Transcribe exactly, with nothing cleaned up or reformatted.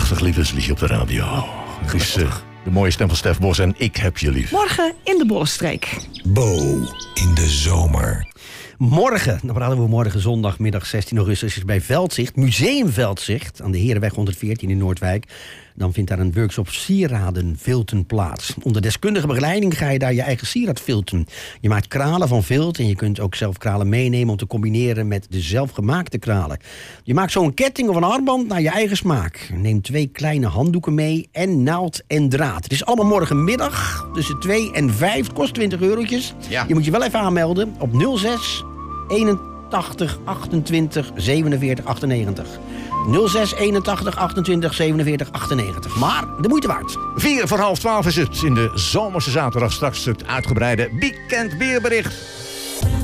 prachtig liefdesliedje op de radio. Het is uh, de mooie stem van Stef Bos en Ik heb je lief. Morgen in de Bollenstreek. Bo in de zomer. Morgen, dan praten we morgen zondagmiddag zestien augustus... is bij Veldzicht, Museum Veldzicht... aan de Herenweg honderdveertien in Noordwijk. Dan vindt daar een workshop sieraden vilten plaats. Onder deskundige begeleiding ga je daar je eigen sieraad vilten. Je maakt kralen van vilt en je kunt ook zelf kralen meenemen... om te combineren met de zelfgemaakte kralen. Je maakt zo een ketting of een armband naar je eigen smaak. Neem twee kleine handdoeken mee en naald en draad. Het is allemaal morgenmiddag tussen twee en vijf. Het kost twintig eurotjes. Ja. Je moet je wel even aanmelden op nul zes eenentachtig achtentwintig zevenenveertig achtennegentig. nul zes eenentachtig achtentwintig zevenenveertig achtennegentig. Maar de moeite waard. Vier voor half twaalf is het in de zomerse zaterdag. Straks het uitgebreide weekend weerbericht.